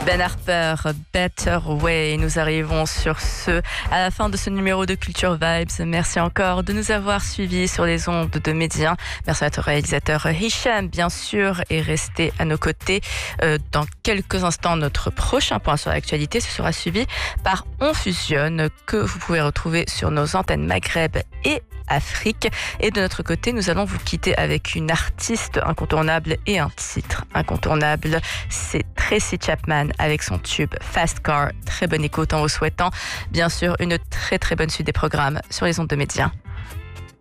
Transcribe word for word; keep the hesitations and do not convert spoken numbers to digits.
Ben Harper, Better Way. Nous arrivons sur ce, à la fin de ce numéro de Culture Vibes. Merci encore de nous avoir suivis sur les ondes de Média. Merci à notre réalisateur Hicham, bien sûr, et restez à nos côtés. Euh, dans quelques instants, notre prochain point sur l'actualité, ce sera suivi par On Fusionne, que vous pouvez retrouver sur nos antennes Maghreb et Afrique. Et de notre côté, nous allons vous quitter avec une artiste incontournable et un titre incontournable. C'est Tracy Chapman avec son tube Fast Car. Très bonne écoute en vous souhaitant bien sûr une très très bonne suite des programmes sur les ondes de Média.